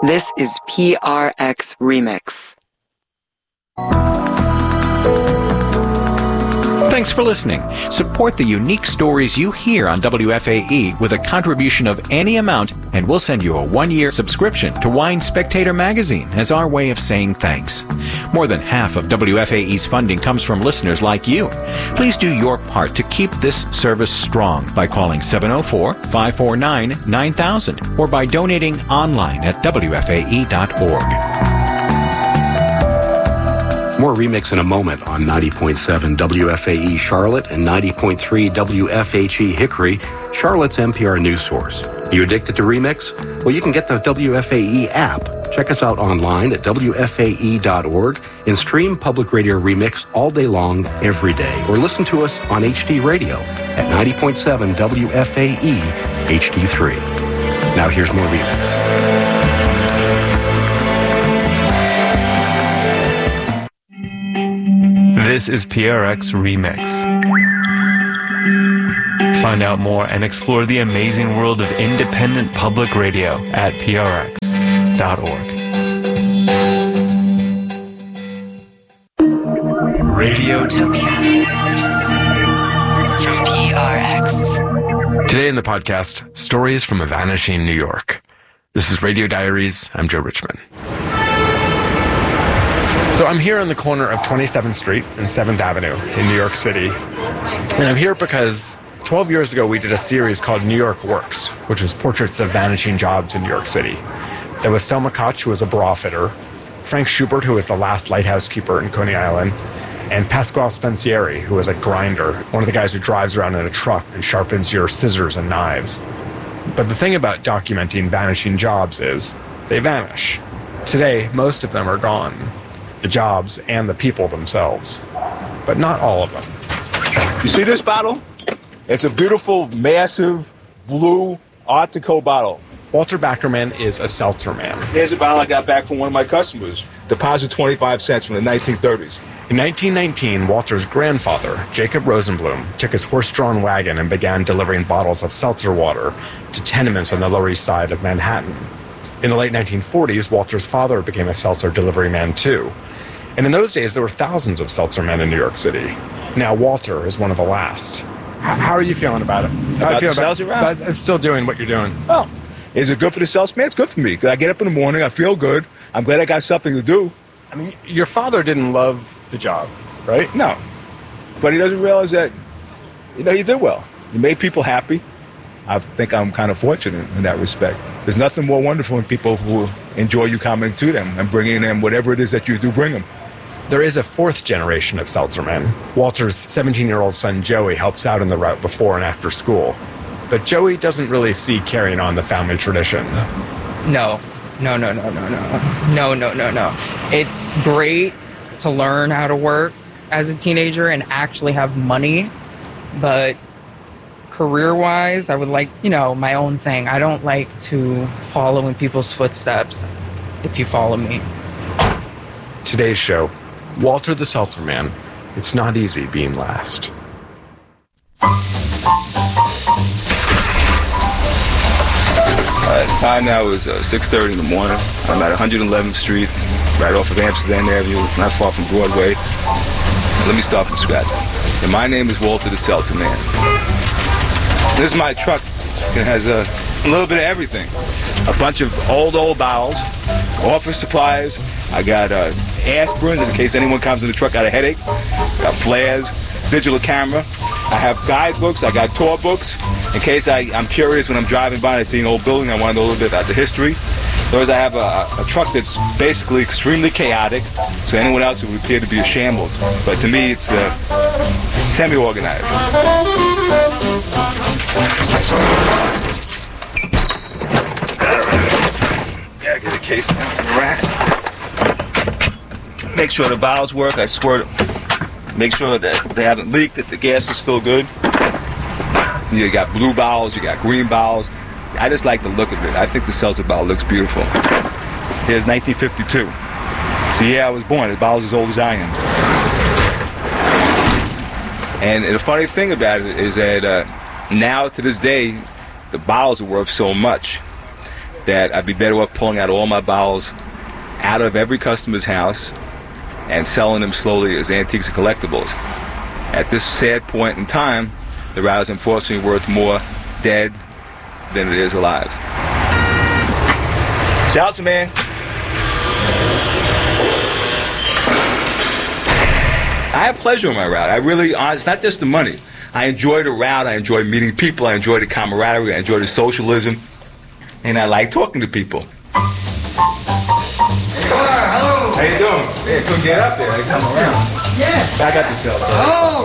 This is PRX Remix. Thanks for listening. Support the unique stories you hear on WFAE with a contribution of any amount, and we'll send you a 1-year subscription to Wine Spectator magazine as our way of saying thanks. More than half of WFAE's funding comes from listeners like you. Please do your part to keep this service strong by calling 704-549-9000 or by donating online at WFAE.org. More Remix in a moment on 90.7 WFAE Charlotte and 90.3 WFHE Hickory, Charlotte's NPR news source. Are you addicted to Remix? Well, you can get the WFAE app. Check us out online at WFAE.org and stream Public Radio Remix all day long, every day. Or listen to us on HD Radio at 90.7 WFAE HD3. Now here's more Remix. This is PRX Remix. Find out more and explore the amazing world of independent public radio at prx.org. Radiotopia from PRX. Today in the podcast, stories from a vanishing New York. This is Radio Diaries. I'm Joe Richman. So I'm here on the corner of 27th Street and 7th Avenue in New York City. And I'm here because 12 years ago we did a series called New York Works, which was portraits of vanishing jobs in New York City. There was Selma Koch, who was a bra fitter, Frank Schubert, who was the last lighthouse keeper in Coney Island, and Pasquale Spencieri, who was a grinder, one of the guys who drives around in a truck and sharpens your scissors and knives. But the thing about documenting vanishing jobs is they vanish. Today, most of them are gone. The jobs and the people themselves, but not all of them. You see this bottle? It's a beautiful, massive, blue Art Deco bottle. Walter Backerman is a seltzer man. Here's a bottle I got back from one of my customers. Deposit 25 cents from the 1930s. In 1919, Walter's grandfather, Jacob Rosenblum, took his horse-drawn wagon and began delivering bottles of seltzer water to tenements on the Lower East Side of Manhattan. In the late 1940s, Walter's father became a seltzer delivery man too. And in those days, there were thousands of seltzer men in New York City. Now Walter is one of the last. How are you feeling about it? How I feel about still doing what you're doing. Oh, is it good for the seltzer man? It's good for me. Because I get up in the morning, I feel good. I'm glad I got something to do. I mean, your father didn't love the job, right? No. But he doesn't realize that, he did well. He made people happy. I think I'm kind of fortunate in that respect. There's nothing more wonderful than people who enjoy you coming to them and bringing them whatever it is that you do bring them. There is a fourth generation of seltzer men. Walter's 17-year-old son Joey helps out in the route before and after school. But Joey doesn't really see carrying on the family tradition. No. It's great to learn how to work as a teenager and actually have money, but career-wise, I would like, my own thing. I don't like to follow in people's footsteps, if you follow me. Today's show, Walter the Seltzer Man. It's not easy being last. The time now is 6:30 in the morning. I'm at 111th Street, right off of Amsterdam Avenue, not far from Broadway. Let me start from scratch. And my name is Walter the Seltzer Man. This is my truck. It has a little bit of everything. A bunch of old bottles, office supplies. I got aspirins in case anyone comes in the truck got a headache. Got flares, digital camera. I have guidebooks. I got tour books. In case I'm curious when I'm driving by and I see an old building, I want to know a little bit about the history. Otherwise, I have a truck that's basically extremely chaotic, so anyone else would appear to be a shambles. But to me, it's semi-organized. Yeah, get a case down from the rack. Make sure the bottles work. I squirt them. Make sure that they haven't leaked, that the gas is still good. You got blue bottles, you got green bottles. I just like the look of it. I think the seltzer bottle looks beautiful. Here's 1952. So yeah, I was born. The bottle's as old as I am. And the funny thing about it is that now, to this day, the bottles are worth so much that I'd be better off pulling out all my bottles out of every customer's house and selling them slowly as antiques and collectibles. At this sad point in time, the route is unfortunately worth more dead than it is alive. Shouts, man. I have pleasure in my route. I really, it's not just the money. I enjoy the route. I enjoy meeting people. I enjoy the camaraderie. I enjoy the socialism. And I like talking to people. Hey, hello. How you doing? Hey, couldn't get up there. I come around. Yes. I got the cell phone.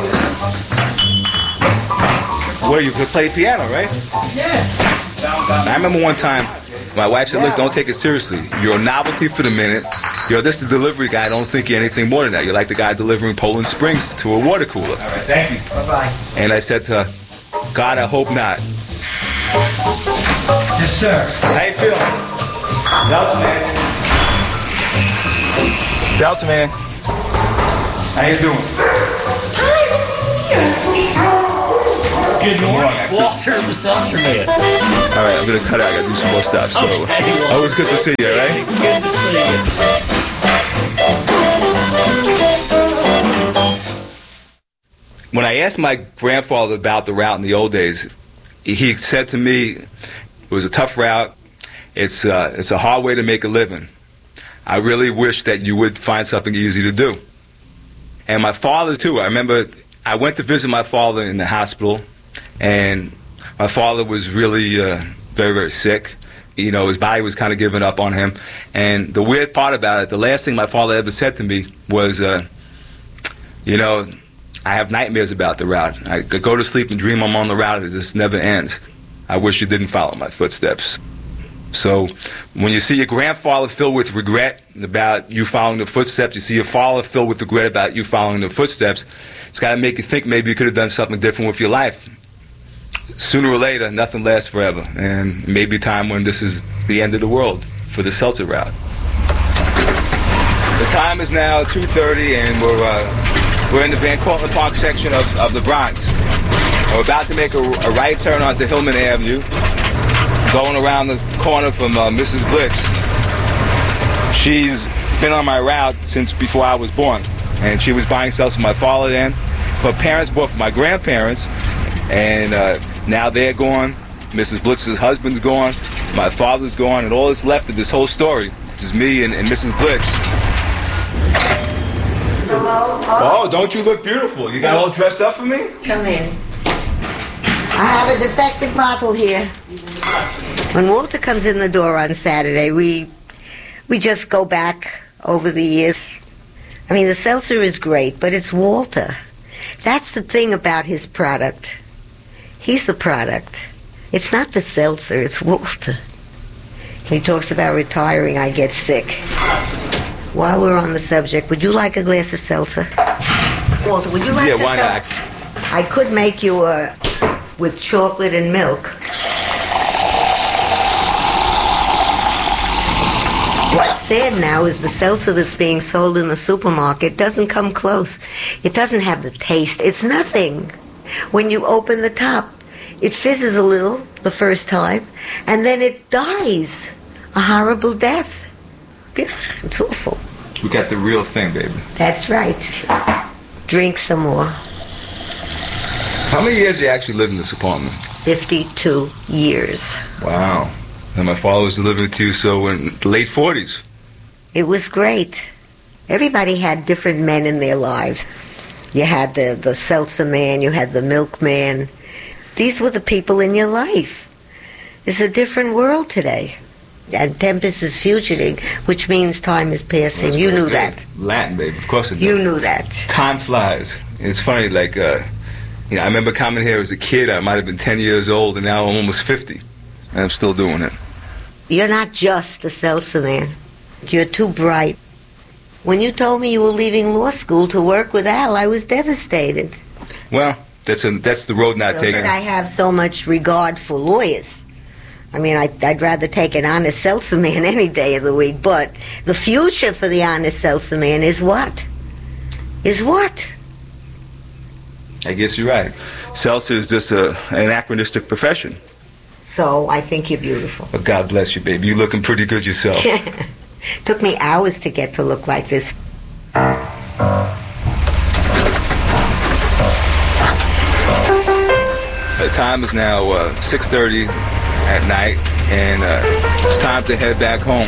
Oh. What, you play piano, right? Yes. I remember one time, my wife said, look, don't take it seriously. You're a novelty for the minute. You're just a delivery guy. I don't think you're anything more than that. You're like the guy delivering Poland Springs to a water cooler. All right, thank you. Bye-bye. And I said to her, God, I hope not. Yes, sir. How you feeling? Delta, man. Delta, man. How you doing? Good morning, Walter, the Seltzer Man. All right, I'm going to cut out. I got to do some more stuff. So, Okay, always good to see you, all right? Good to see you. When I asked my grandfather about the route in the old days, he said to me, it was a tough route. It's a hard way to make a living. I really wish that you would find something easy to do. And my father, too. I remember I went to visit my father in the hospital, and my father was really very, very sick. You know, his body was kind of giving up on him. And the weird part about it, the last thing my father ever said to me was, you know, I have nightmares about the route. I could go to sleep and dream I'm on the route. It just never ends. I wish you didn't follow my footsteps. So when you see your grandfather filled with regret about you following the footsteps, you see your father filled with regret about you following the footsteps, it's got to make you think maybe you could have done something different with your life. Sooner or later, nothing lasts forever. And maybe time when this is the end of the world for the Seltzer route. The time is now 2:30, and we're in the Van Cortlandt Park section of the Bronx. We're about to make a right turn onto Hillman Avenue, going around the corner from Mrs. Blitz. She's been on my route since before I was born, and she was buying stuff for my father then. Her parents bought for my grandparents, and now they're gone. Mrs. Blitz's husband's gone, my father's gone, and all that's left of this whole story is me and Mrs. Blitz. Hello? Oh, don't you look beautiful? You got all dressed up for me? Come in. I have a defective bottle here. When Walter comes in the door on Saturday, we just go back over the years. I mean, the seltzer is great, but it's Walter. That's the thing about his product. He's the product. It's not the seltzer, it's Walter. He talks about retiring, I get sick. While we're on the subject, would you like a glass of seltzer? Walter, would you like some why seltzer? not? I could make you a with chocolate and milk. What's sad now is the seltzer that's being sold in the supermarket doesn't come close. It doesn't have the taste. It's nothing. When you open the top, it fizzes a little the first time, and then it dies a horrible death. It's awful. We got the real thing, baby. That's right. Drink some more. How many years do you actually live in this apartment? 52 years. Wow. And my father was delivering to you so in the late 40s. It was great. Everybody had different men in their lives. You had the seltzer man, you had the milkman. These were the people in your life. It's a different world today. And tempus is fugiting, which means time is passing. That's you knew good. that. Latin, baby. Of course it does. You knew that. Time flies. It's funny, like, I remember coming here as a kid. I might have been 10 years old, and now I'm almost 50. And I'm still doing it. You're not just the seltzer man. You're too bright. When you told me you were leaving law school to work with Al, I was devastated. Well, that's the road not taken. But I have so much regard for lawyers. I mean, I'd rather take an honest seltzer man any day of the week, but the future for the honest seltzer man is what? Is what? I guess you're right. Seltzer is just an anachronistic profession. So I think you're beautiful. Well, God bless you, baby. You're looking pretty good yourself. Took me hours to get to look like this. The time is now 6:30 at night, and it's time to head back home.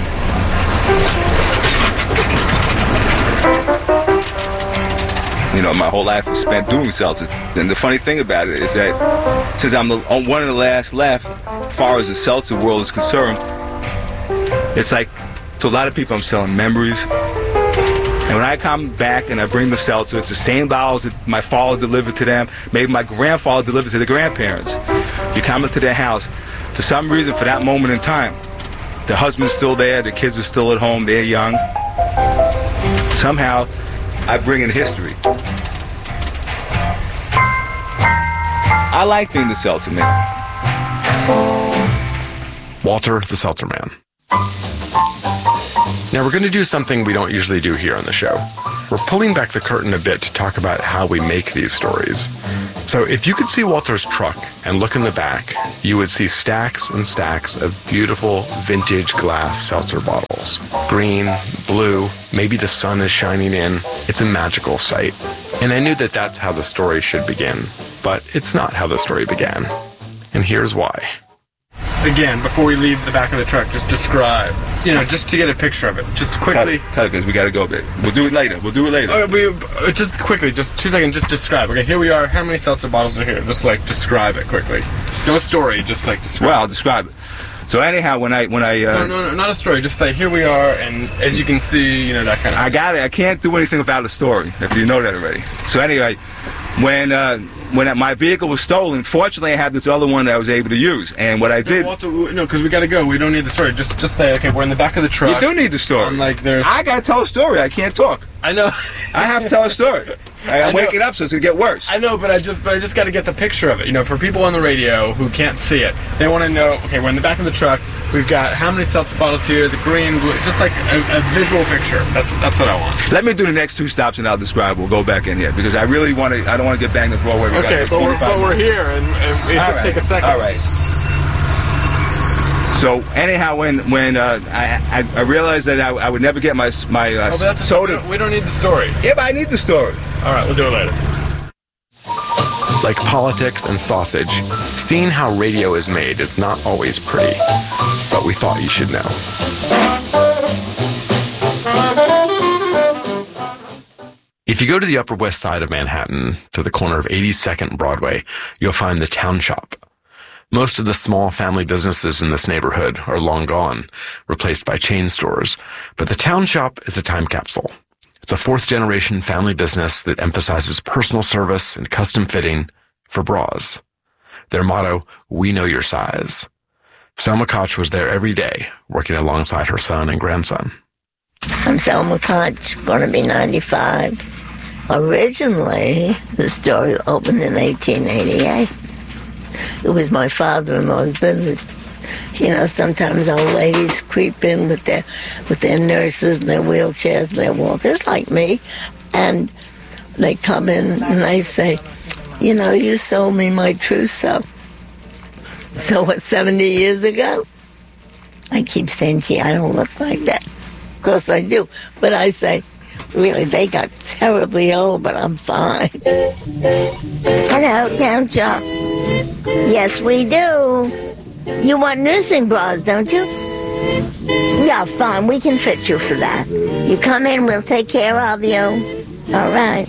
You know, my whole life was spent doing seltzers. And the funny thing about it is that since I'm one of the last left, as far as the seltzer world is concerned, it's like, to a lot of people, I'm selling memories. And when I come back and I bring the seltzer, it's the same bottles that my father delivered to them, maybe my grandfather delivered to the grandparents. You come into their house, for some reason, for that moment in time, the husband's still there, the kids are still at home, they're young. Somehow, I bring in history. I like being the seltzer man. Walter the Seltzer Man. Now we're going to do something we don't usually do here on the show. We're pulling back the curtain a bit to talk about how we make these stories. So if you could see Walter's truck and look in the back, you would see stacks and stacks of beautiful vintage glass seltzer bottles. Green, blue, maybe the sun is shining in. It's a magical sight. And I knew that that's how the story should begin. But it's not how the story began. And here's why. Again, before we leave the back of the truck, just describe, just to get a picture of it. Just quickly. Cut it, because we got to go, babe. We'll do it later. Just quickly, just 2 seconds, just describe. Okay, here we are. How many seltzer bottles are here? Just, describe it quickly. No story, just, describe Well, I'll describe it. So anyhow, when I No, not a story. Just say, here we are, and as you can see, that kind of... I got it. I can't do anything about a story, if you know that already. So anyway, when my vehicle was stolen, fortunately I had this other one that I was able to use. And what I did... No, because we got to go. We don't need the story. Just say, okay, we're in the back of the truck. You do need the story. And, there's... I got to tell a story. I can't talk. I know. I have to tell a story. I'm waking up, so it's going to get worse. I know, but I just got to get the picture of it. For people on the radio who can't see it, they want to know, okay, we're in the back of the truck. We've got how many seltzer bottles here, the green, blue, just like a visual picture. That's what I want. Let me do the next 2 stops and I'll describe. We'll go back in here because I really want to, I don't want to get banged the Broadway. Okay, but we're here and it just take a second. All right. So anyhow, when I realized that I would never get my soda. We don't need the story. Yeah, but I need the story. All right, we'll do it later. Like politics and sausage, seeing how radio is made is not always pretty, but we thought you should know. If you go to the Upper West Side of Manhattan, to the corner of 82nd Broadway, you'll find the Town Shop. Most of the small family businesses in this neighborhood are long gone, replaced by chain stores, but the Town Shop is a time capsule. It's a 4th-generation family business that emphasizes personal service and custom fitting for bras. Their motto, we know your size. Selma Koch was there every day, working alongside her son and grandson. I'm Selma Koch, going to be 95. Originally, the store opened in 1888. It was my father-in-law's business. Sometimes old ladies creep in with their nurses and their wheelchairs and their walkers like me, and they come in and they say, you sold me my trousseau. So what, 70 years ago? I keep saying, gee, I don't look like that. Of course I do, but I say, really, they got terribly old, but I'm fine. Hello, Town Shop. Yes, we do. You want nursing bras, don't you? Yeah, fine. We can fit you for that. You come in, we'll take care of you. All right.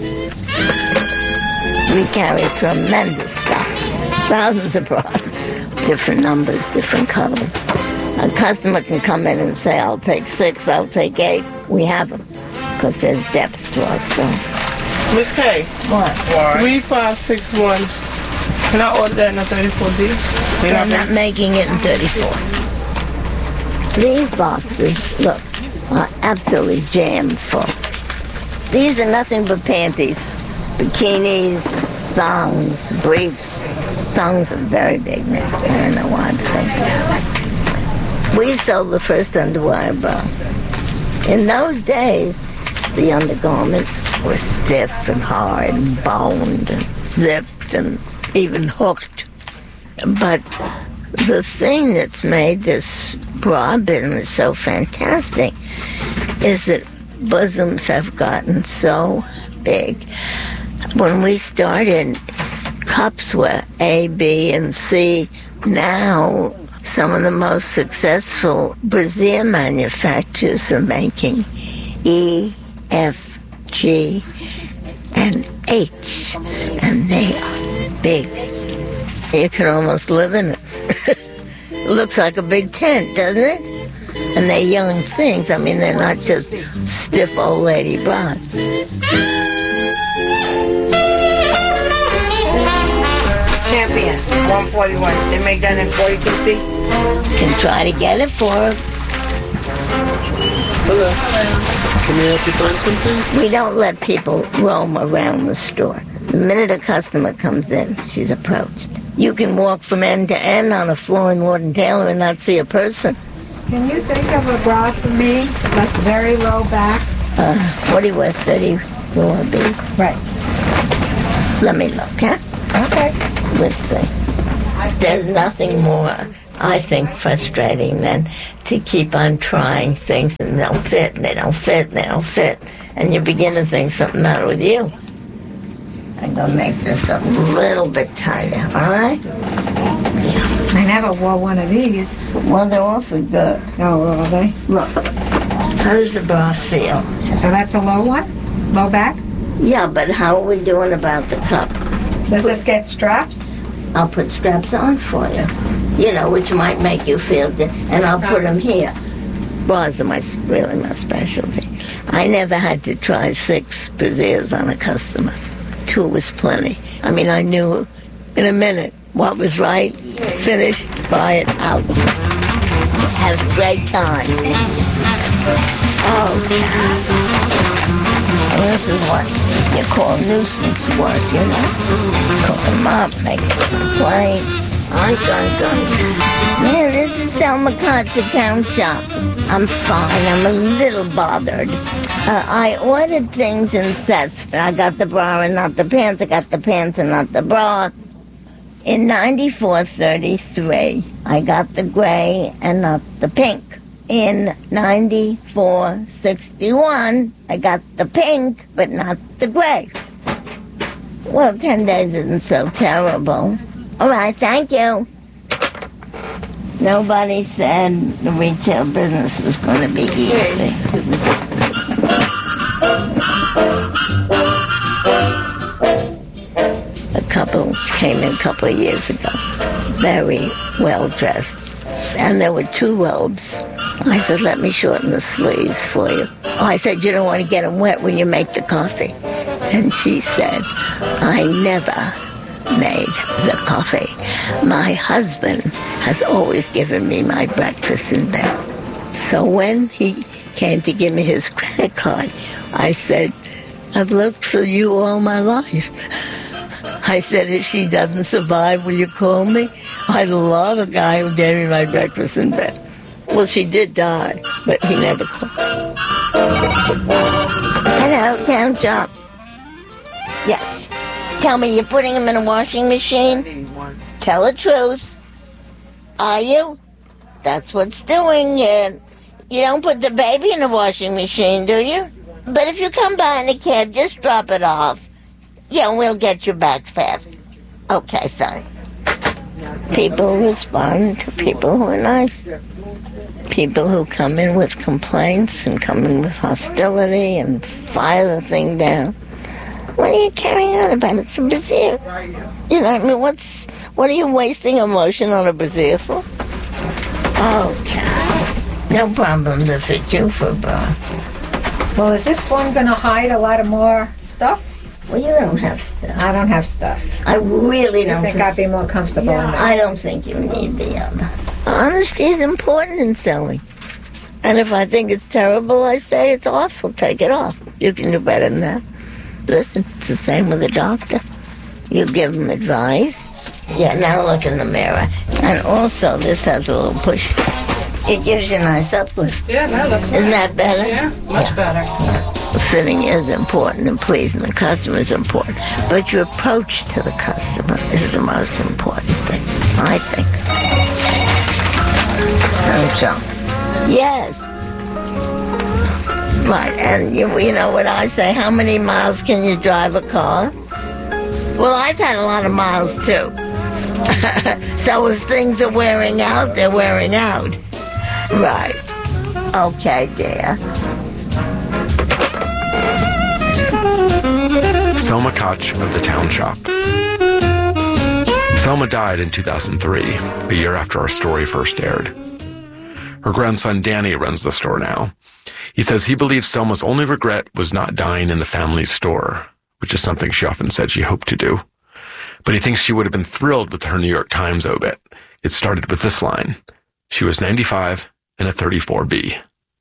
We carry tremendous stocks. Thousands of bras. Different numbers, different colors. A customer can come in and say, I'll take 6, I'll take 8. We have them because there's depth to our store. Miss K. What? 3561. Can I order that in a 34D? I'm not making it in 34. These boxes, look, are absolutely jammed full. These are nothing but panties, bikinis, thongs, briefs. Thongs are very big now. I don't know why, but we sold the first underwire bra. In those days, the undergarments were stiff and hard and boned and zipped and even hooked. But The thing that's made this bra business so fantastic is that bosoms have gotten so big. When we started, cups were A, B, and C. Now, some of the most successful brassiere manufacturers are making E, F, G, and H, and they are big. You can almost live in it. It looks like a big tent, doesn't it? And they're young things. I mean, they're not just stiff old lady bras. Champion, 141. They make that in 42C? Can try to get it for her. Hello. Can we help you find something? We don't let people roam around the store. The minute a customer comes in, she's approached. You can walk from end to end on a floor in Lord & Taylor and not see a person. Can you think of a bra for me that's very low back? What are you with, 34B? Right. Let me look, huh? Okay. Let's see. There's nothing more, I think, frustrating than to keep on trying things and they don't fit, and they don't fit, and they don't fit. And you begin to think something matter with you. I'm going to make this a little bit tighter, all right? Yeah. I never wore one of these. Well, they're awfully good. Oh, are they? Look. How does the bra feel? So that's a low one? Low back? Yeah, but how are we doing about the cup? Does this get straps? I'll put straps on for you. You know, which might make you feel good. And I'll put them here. Bras are really my specialty. I never had to try 6 brassieres on a customer. 2 was plenty. I mean, I knew in a minute what was right, finish, buy it, out. Have a great time. And this is what you call nuisance work, you know? Call them up, make a complaint. Man, this is Selma Kotz Town Shop. I'm fine. I'm a little bothered. I ordered things in sets. I got the bra and not the pants. I got the pants and not the bra. In 94-33, I got the gray and not the pink. In 94-61, I got the pink, but not the gray. Well, 10 days isn't so terrible. All right, thank you. Nobody said the retail business was going to be easy. A couple came in a couple of years ago, very well dressed, and there were 2 robes. I said, let me shorten the sleeves for you. I said, you don't want to get them wet when you make the coffee. And she said, I never made the coffee. My husband has always given me my breakfast in bed. So when he came to give me his credit card, I said, I've looked for you all my life. I said, if she doesn't survive, will you call me? I love a guy who gave me my breakfast in bed. Well, she did die, but he never called. Hello, Town Shop. Yes. Tell me, you're putting them in a washing machine? Tell the truth. Are you? That's what's doing it. You don't put the baby in the washing machine, do you? But if you come by in a cab, just drop it off. Yeah, we'll get you back fast. Okay, fine. People respond to people who are nice. People who come in with complaints and come in with hostility and fire the thing down. What are you carrying on about? It's a brassiere. You know, I mean, what are you wasting emotion on a brassiere for? Okay. No problem to fit you for a bra. Well, is this one going to hide a lot of more stuff? Well, you don't have stuff. I don't have stuff. I really don't think I'd be more comfortable in that. I don't think you need the other. Honesty is important in selling. And if I think it's terrible, I say it's awful. Take it off. You can do better than that. Listen, it's the same with a doctor. You give them advice. Yeah, now look in the mirror. And also, this has a little push. It gives you a nice uplift. Yeah, no, that's Isn't that better? Yeah, much better. Fitting is important and pleasing the customer is important. But your approach to the customer is the most important thing, I think. Yes. Right, and you know what I say, how many miles can you drive a car? Well, I've had a lot of miles too. So if things are wearing out, they're wearing out. Right. Okay, dear. Selma Koch of the Town Shop. Selma died in 2003, a year after our story first aired. Her grandson Danny runs the store now. He says he believes Selma's only regret was not dying in the family's store, which is something she often said she hoped to do. But he thinks she would have been thrilled with her New York Times obit. It started with this line: "She was 95 and a 34B."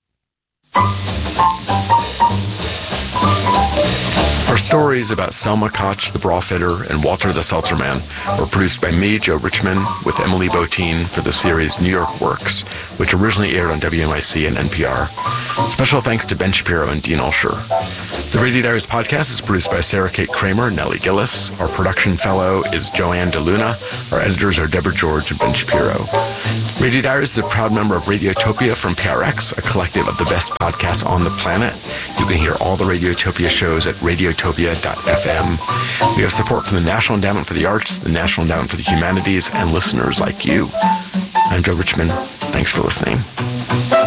Our stories about Selma Koch, the bra fitter, and Walter the Seltzer Man were produced by me, Joe Richmond, with Emily Botine for the series New York Works, which originally aired on WNYC and NPR. Special thanks to Ben Shapiro and Dean Ulsher. The Radio Diaries podcast is produced by Sarah Kate Kramer and Nellie Gillis. Our production fellow is Joanne DeLuna. Our editors are Deborah George and Ben Shapiro. Radio Diaries is a proud member of Radiotopia from PRX, a collective of the best podcasts on the planet. You can hear all the Radiotopia shows at radiotopia.fm. We have support from the National Endowment for the Arts, the National Endowment for the Humanities, and listeners like you. I'm Joe Richmond. Thanks for listening.